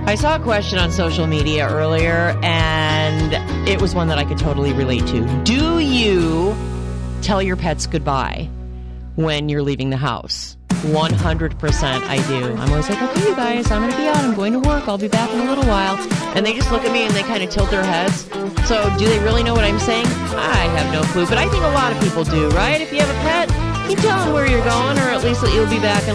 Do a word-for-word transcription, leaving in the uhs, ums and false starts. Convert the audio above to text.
I saw a question on social media earlier, and it was one that I could totally relate to. Do you tell your pets goodbye when you're leaving the house? one hundred percent I do. I'm always like, okay, you guys, I'm going to be out. I'm going to work. I'll be back in a little while. And they just look at me and they kind of tilt their heads. So do they really know what I'm saying? I have no clue. But I think a lot of people do, right? If you have a pet, you tell them where you're going, or at least that you'll be back in